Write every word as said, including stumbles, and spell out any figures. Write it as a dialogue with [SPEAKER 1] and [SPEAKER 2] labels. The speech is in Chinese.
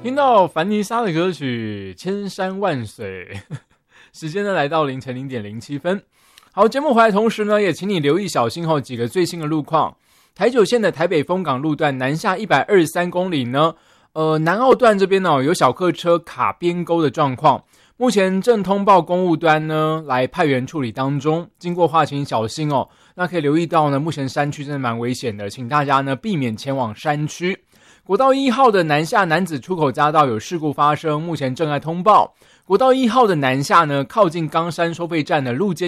[SPEAKER 1] 听到凡妮莎的歌曲《千山万水》，时间呢来到凌晨零点零七分。好，节目回来同时呢，也请你留意小心后几个最新的路况。台九线的台北丰港路段南下一百二十三公里呢，呃，南澳段这边呢、哦、有小客车卡边沟的状况，目前正通报公务端呢来派员处理当中，经过话请小心哦。那可以留意到呢，目前山区真的蛮危险的，请大家呢避免前往山区。国道一号的南下楠梓出口匝道有事故发生，目前正在通报。国道一号的南下呢，靠近冈山收费站的路肩